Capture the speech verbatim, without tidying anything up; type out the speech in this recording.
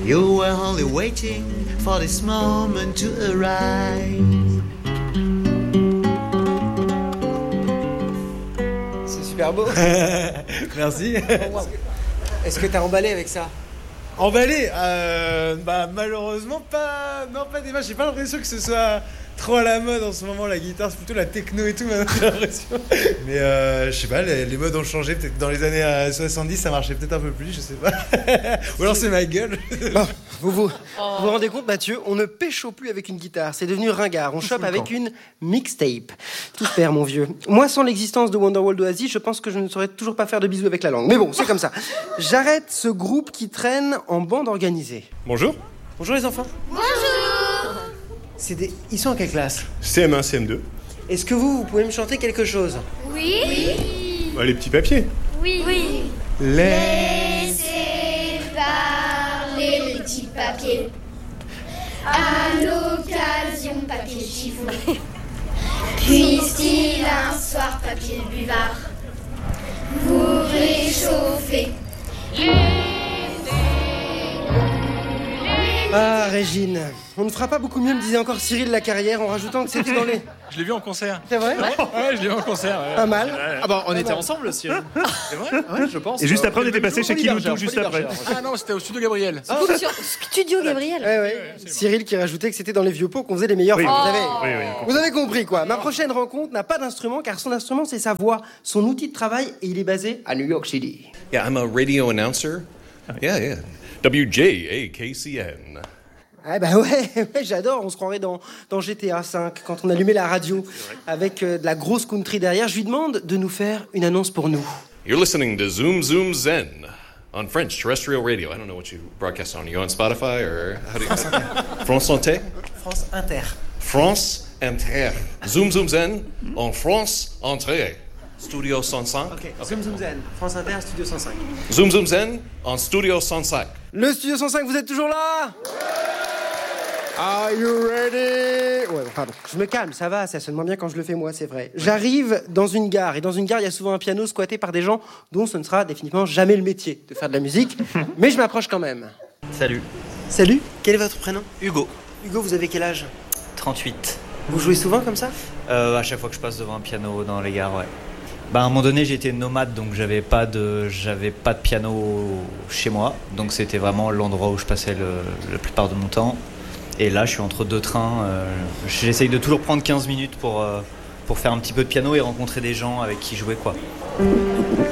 You were only waiting for this moment to arrive. C'est super beau. Merci. Oh, wow. Est-ce que t'as emballé avec ça? Emballé euh, Bah malheureusement pas. Non, pas des matchs. J'ai pas l'impression que ce soit trop à la mode en ce moment, la guitare. C'est plutôt la techno et tout maintenant, j'ai l'impression. Mais euh, je sais pas, les, les modes ont changé. Peut-être dans les années euh, soixante-dix, ça marchait peut-être un peu plus, je sais pas. Ou alors c'est ma gueule. Bon, vous vous, oh. vous vous rendez compte, Mathieu, on ne pécho plus avec une guitare. C'est devenu ringard. On chope avec une mixtape. Tout se perd, mon vieux. Moi, sans l'existence de Wonderwall d'Oasis, je pense que je ne saurais toujours pas faire de bisous avec la langue. Mais bon, c'est comme ça. J'arrête ce groupe qui traîne en bande organisée. Bonjour. Bonjour les enfants. Bonjour. C'est des... Ils sont en quelle classe? C M un, C M deux. Est-ce que vous, vous pouvez me chanter quelque chose? Oui. Oui. Bah, les petits papiers. Oui. Oui. Laissez parler les petits papiers. À l'occasion, papier chiffon. Puisse-t-il un soir, papier buvard, vous réchauffer. Ah, Régine, on ne fera pas beaucoup mieux, me disait encore Cyril Lacarrière, en rajoutant que c'était dans les... Je l'ai vu en concert. C'est vrai? Ouais, ouais, je l'ai vu en concert. Ouais. Pas mal. Ah bah, on était ensemble, Cyril. C'est vrai? Ouais, je pense. Et juste après, on était passé chez Kiloutou, Kiloutou, juste après. Ah non, c'était au Studio Gabriel. Ah, sur Studio Gabriel. Ouais, ouais. Cyril qui rajoutait que c'était dans les vieux pots qu'on faisait les meilleurs. Oui, Vous avez... oui, oui, Vous avez compris, quoi. Ma prochaine rencontre n'a pas d'instrument, car son instrument, c'est sa voix, son outil de travail, et il est basé à New York City. Yeah, I'm a radio announcer. Yeah, yeah. W J A K C N. Ah bah ouais, ouais, j'adore, on se croirait dans, dans G T A cinq, quand on allumait la radio, avec euh, de la grosse country derrière. Je lui demande de nous faire une annonce pour nous. You're listening to Zoom Zoom Zen on French terrestrial radio. I don't know what you broadcast on. Are you on Spotify or how do you... France Inter? France Inter. France Inter. Zoom Zoom Zen on France Inter. Studio cent cinq. Ok, okay. Zoom Zoom Zen, France Inter, Studio cent cinq. Zoom Zoom Zen en Studio cent cinq. Le Studio cent cinq, vous êtes toujours là? Are you ready? Ouais, pardon. Je me calme, ça va, ça sonne moins bien quand je le fais moi, c'est vrai. J'arrive dans une gare, et dans une gare, il y a souvent un piano squatté par des gens dont ce ne sera définitivement jamais le métier de faire de la musique, mais je m'approche quand même. Salut. Salut, quel est votre prénom? Hugo. Hugo, vous avez quel âge? trente-huit. Vous jouez souvent comme ça? Euh, à chaque fois que je passe devant un piano dans les gares, ouais. Bah, à un moment donné, j'étais nomade, donc j'avais pas de, j'avais pas de piano chez moi, donc c'était vraiment l'endroit où je passais le, la plupart de mon temps. Et là, je suis entre deux trains. Euh, j'essaye de toujours prendre quinze minutes pour, euh, pour faire un petit peu de piano et rencontrer des gens avec qui jouer, quoi.